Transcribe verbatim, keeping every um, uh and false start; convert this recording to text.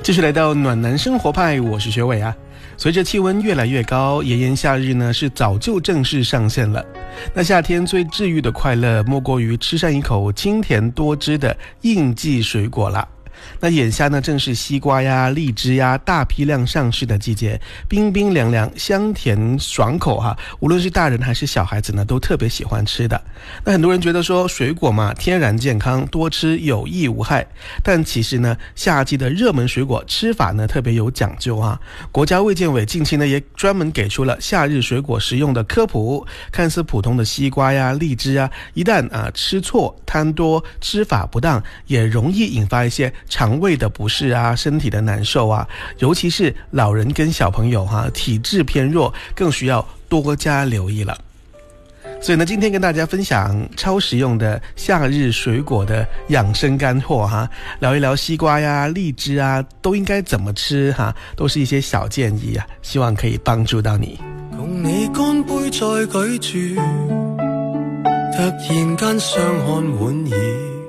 继续来到暖男生活派，我是学伟啊。随着气温越来越高，炎炎夏日呢是早就正式上线了。那夏天最治愈的快乐，莫过于吃上一口清甜多汁的应季水果啦。那眼下呢正是西瓜呀、荔枝呀大批量上市的季节，冰冰凉凉，香甜爽口哈、啊。无论是大人还是小孩子呢，都特别喜欢吃的。那很多人觉得说水果嘛，天然健康，多吃有益无害。但其实呢，夏季的热门水果吃法呢特别有讲究啊。国家卫健委近期呢也专门给出了夏日水果食用的科普。看似普通的西瓜呀、荔枝啊，一旦啊吃错、贪多、吃法不当，也容易引发一些肠胃的不适啊，身体的难受啊，尤其是老人跟小朋友哈、啊，体质偏弱，更需要多加留意了。所以呢，今天跟大家分享超实用的夏日水果的养生干货哈，聊一聊西瓜呀、荔枝啊，都應該怎麼吃哈，都是一些小建議啊，希望可以幫助到你。 共你乾杯再舉箸，突然間相看莞爾。